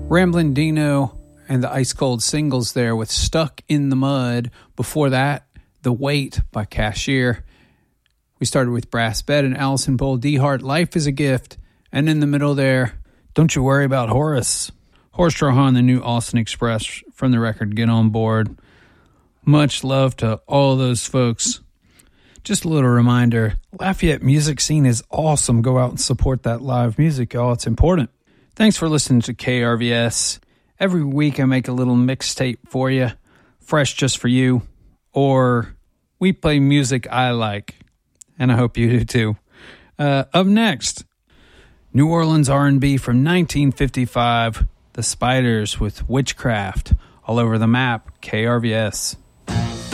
Ramblin' Dino and the Ice Cold Singles there with Stuck in the Mud. Before that, The Weight by Cashier. We started with Brass Bed and Allison Bull D-Hart, Life is a Gift. And in the middle there, Don't You Worry About Horace. Horace Trahan, the new Austin Express from the record Get On Board. Much love to all those folks. Just a little reminder, Lafayette music scene is awesome. Go out and support that live music, y'all. It's important. Thanks for listening to KRVS. Every week I make a little mixtape for you, fresh just for you, or we play music I like, and I hope you do too. Up next, New Orleans R&B from 1955, The Spiders with Witchcraft. All over the map, KRVS.